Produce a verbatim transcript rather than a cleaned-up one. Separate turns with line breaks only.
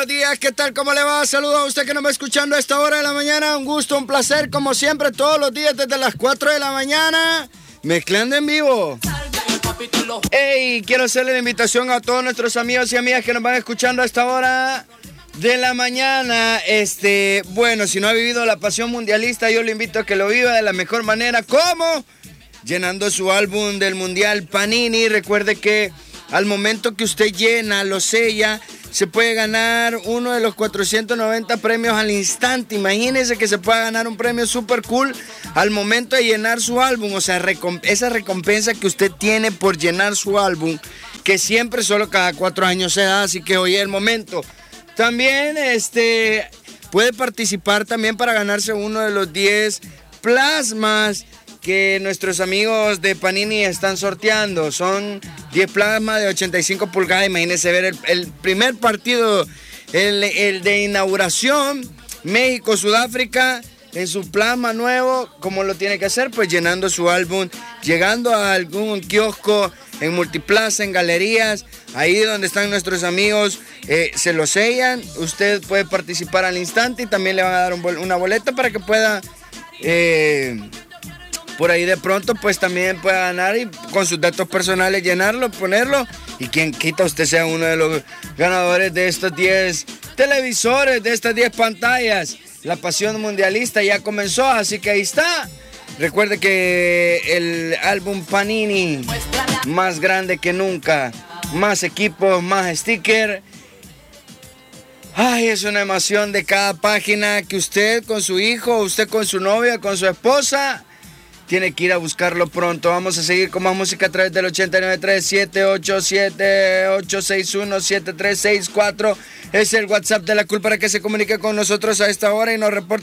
buenos días, ¿qué tal? ¿Cómo le va? Saludos a usted que nos va escuchando a esta hora de la mañana. Un gusto, un placer, como siempre, todos los días desde las cuatro de la mañana, mezclando en vivo. Hey, quiero hacerle la invitación a todos nuestros amigos y amigas que nos van escuchando a esta hora de la mañana. Este, bueno, si no ha vivido la pasión mundialista, yo le invito a que lo viva de la mejor manera. ¿Cómo? Llenando su álbum del Mundial Panini. Recuerde que al momento que usted llena, lo sella, se puede ganar uno de los cuatrocientos noventa premios al instante. Imagínese que se pueda ganar un premio super cool al momento de llenar su álbum. O sea, recomp- esa recompensa que usted tiene por llenar su álbum, que siempre solo cada cuatro años se da, así que hoy es el momento. También este, puede participar también para ganarse uno de los diez plasmas que nuestros amigos de Panini están sorteando. Son diez plasmas de ochenta y cinco pulgadas. Imagínense ver el, el primer partido, el, el de inauguración, México-Sudáfrica, en su plasma nuevo. ¿Cómo lo tiene que hacer? Pues llenando su álbum, llegando a algún kiosco, en Multiplaza, en galerías, ahí donde están nuestros amigos, eh, se lo sellan. Usted puede participar al instante y también le van a dar un bol- una boleta para que pueda... Eh, por ahí de pronto pues también puede ganar y con sus datos personales llenarlo, ponerlo, y quien quita usted sea uno de los ganadores de estos diez televisores, de estas diez pantallas. La pasión mundialista ya comenzó, así que ahí está. Recuerde que el álbum Panini, más grande que nunca, más equipos, más sticker. Ay, es una emoción de cada página que usted con su hijo, usted con su novia, con su esposa, tiene que ir a buscarlo pronto. Vamos a seguir con más música a través del ochenta y nueve tres siete ocho siete ocho seis uno siete tres seis cuatro. Es el WhatsApp de La Cool para que se comunique con nosotros a esta hora y nos reporte